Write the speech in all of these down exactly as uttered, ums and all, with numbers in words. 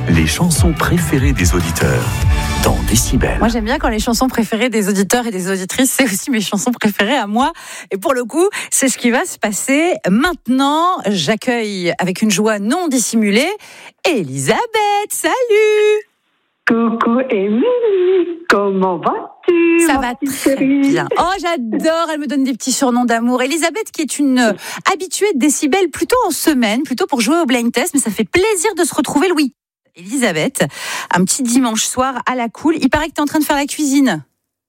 les chansons préférées des auditeurs dans Décibel. Moi, j'aime bien quand les chansons préférées des auditeurs et des auditrices, c'est aussi mes chansons préférées à moi. Et pour le coup, c'est ce qui va se passer maintenant. J'accueille avec une joie non dissimulée Elisabeth. Salut! Coucou Émilie, comment vas-tu? Ça va très bien. Oh, j'adore, elle me donne des petits surnoms d'amour. Elisabeth qui est une habituée de Décibel plutôt en semaine, plutôt pour jouer au blind test, mais ça fait plaisir de se retrouver le week-end. Elisabeth, un petit dimanche soir à la cool, il paraît que tu es en train de faire la cuisine.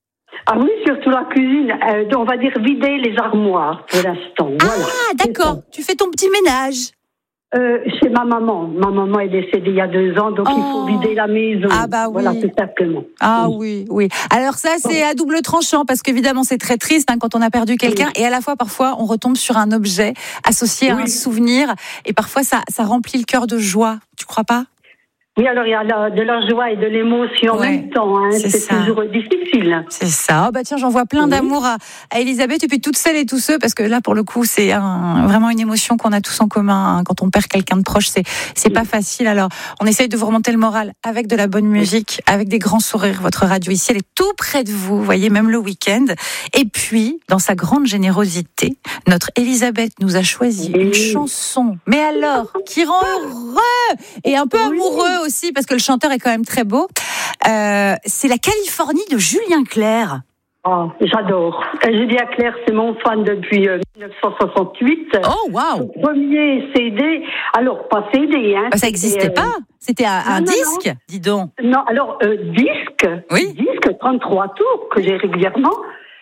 Ah oui, surtout la cuisine, euh, on va dire vider les armoires pour l'instant. Ah, voilà. d'accord, tu fais ton petit ménage. Euh, chez ma maman. Ma maman est décédée il y a deux ans, donc oh. il faut vider la maison. Ah bah oui. Voilà, tout simplement. Ah oui, oui. Alors ça, c'est à double tranchant, parce qu'évidemment, c'est très triste hein, quand on a perdu quelqu'un, oui. Et à la fois, parfois, on retombe sur un objet associé oui. à un souvenir, et parfois, ça, ça remplit le cœur de joie. Tu crois pas ? Oui, alors il y a de la joie et de l'émotion en ouais, même temps. Hein. C'est, c'est toujours difficile. C'est ça. Oh bah tiens, j'envoie plein oui. d'amour à, à Elisabeth et puis toutes celles et tous ceux, parce que là, pour le coup, c'est un, vraiment une émotion qu'on a tous en commun. Hein. Quand on perd quelqu'un de proche, c'est, c'est oui. pas facile. Alors, on essaye de vous remonter le moral avec de la bonne musique, oui. avec des grands sourires. Votre radio ici, elle est tout près de vous, vous voyez, même le week-end. Et puis, dans sa grande générosité, notre Elisabeth nous a choisi oui. une chanson. Mais alors, qui rend heureux et un peu oui. amoureux aussi. aussi, parce que le chanteur est quand même très beau. Euh, c'est la Californie de Julien Clerc. Oh, j'adore. Julien Clerc, c'est mon fan depuis euh, dix-neuf cent soixante-huit. Oh, waouh! Premier C D. Alors, pas C D, hein. Bah, ça n'existait euh... pas. C'était un, un non, disque, non. dis donc. Non, alors, euh, disque. Oui. Disque, trente-trois tours, que j'ai régulièrement.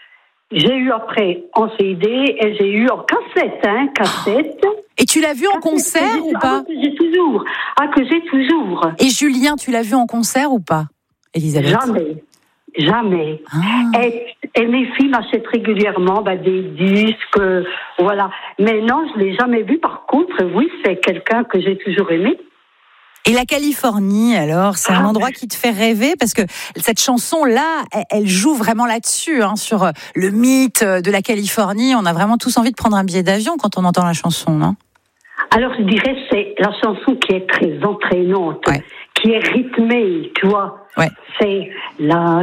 J'ai eu après en C D et j'ai eu en cassette, hein, cassette. Oh. Et tu l'as vu en concert ou pas? Ah, que j'ai toujours. Ah, que j'ai toujours. Et Julien, tu l'as vu en concert ou pas, Elisabeth? Jamais. Jamais. Ah. Et, et mes filles m'achètent régulièrement bah, des disques, euh, voilà. Mais non, je ne l'ai jamais vu. Par contre, oui, c'est quelqu'un que j'ai toujours aimé. Et la Californie, alors, c'est un endroit qui te fait rêver parce que cette chanson-là, elle joue vraiment là-dessus, hein, sur le mythe de la Californie. On a vraiment tous envie de prendre un billet d'avion quand on entend la chanson, non? Alors, je dirais c'est la chanson qui est très entraînante, ouais. qui est rythmée, tu vois. Ouais. C'est la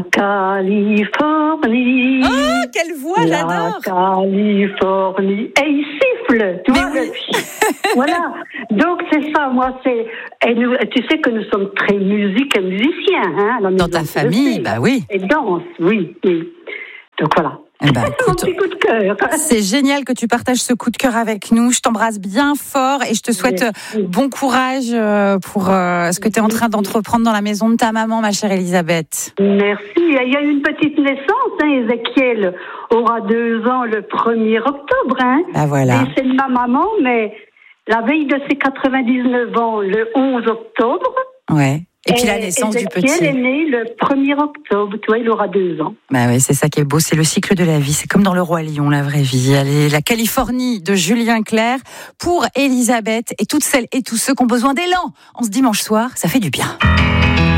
Californie. Oh, quelle voix, la j'adore. La Californie. Et il siffle, tu Mais vois. Oui. Voilà. Donc, c'est ça, moi, c'est. Et nous, tu sais que nous sommes très musiques et musiciens, hein. La Dans ta famille, bah oui. Et danse, oui, oui. Donc, voilà. Eh ben, c'est mon petit coup de cœur. C'est génial que tu partages ce coup de cœur avec nous. Je t'embrasse bien fort et je te souhaite oui. bon courage pour ce que tu es en train d'entreprendre dans la maison de ta maman, ma chère Elisabeth. Merci. Il y a eu une petite naissance. Hein. Ézéchiel aura deux ans le premier octobre. Hein. Ben voilà. Et c'est de ma maman, mais la veille de ses quatre-vingt-dix-neuf ans, le onze octobre. Ouais. Et puis la naissance du petit. Elle est née le premier octobre, tu vois, il aura deux ans. Bah oui, c'est ça qui est beau, c'est le cycle de la vie. C'est comme dans Le Roi Lion, la vraie vie. Allez, la Californie de Julien Clerc pour Elisabeth et toutes celles et tous ceux qui ont besoin d'élan. En ce dimanche soir, ça fait du bien.